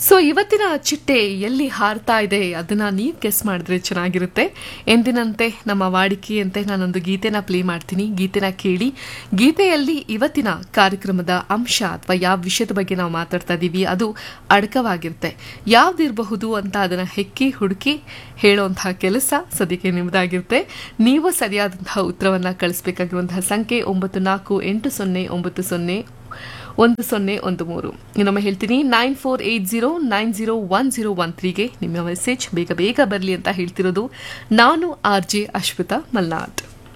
So ಇವತ್ತಿನ ಚಿಟ್ಟೆ ಎಲ್ಲಿ ಹಾರ್ತಾ ಇದೆ ಅದನ್ನ ನೀವು ಗೆಸ್ ಮಾಡಿದ್ರೆ ಚೆನ್ನಾಗಿರುತ್ತೆ. ಎಂದಿನಂತೆ ನಮ್ಮ ವಾಡಿಕೆಯಂತೆ ನಾನೊಂದು ಗೀತೆನ ಪ್ಲೇ ಮಾಡ್ತೀನಿ, ಗೀತೆನ ಕೇಳಿ. ಗೀತೆಯಲ್ಲಿ ಇವತ್ತಿನ ಕಾರ್ಯಕ್ರಮದ ಅಂಶ ಅಥವಾ ಯಾವ ವಿಷಯದ ಬಗ್ಗೆ ನಾವು ಮಾತಾಡ್ತಾ ಇದ್ದೀವಿ ಅದು ಅಡಕವಾಗಿರುತ್ತೆ. ಯಾವ್ದಿರಬಹುದು ಅಂತ ಅದನ್ನ ಹೆಕ್ಕಿ ಹುಡುಕಿ ಹೇಳುವಂತಹ ಕೆಲಸ ಸದ್ಯಕ್ಕೆ ನಿಮ್ಮದಾಗಿರುತ್ತೆ. ನೀವು ಸರಿಯಾದಂತಹ ಉತ್ತರವನ್ನ ಕಳಿಸಬೇಕಾಗಿರುವಂತಹ ಸಂಖ್ಯೆ 9480901013. ಇನ್ನೊಮ್ಮೆ ಹೇಳ್ತೀನಿ 9480901013ಗೆ ನಿಮ್ಮ ಮೆಸೇಜ್ ಬೇಗ ಬೇಗ ಬರಲಿ ಅಂತ ಹೇಳ್ತಿರೋದು ನಾನು RJ ಅಶ್ವಿತಾ ಮಲ್ನಾಥ್.